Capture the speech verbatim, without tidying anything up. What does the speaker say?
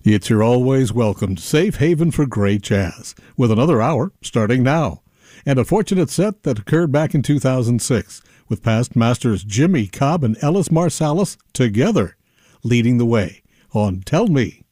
It's your always welcomed safe haven for great jazz, with another hour starting now. And a fortunate set that occurred back in two thousand six, with past masters Jimmy Cobb and Ellis Marsalis together, leading the way on Tell Me.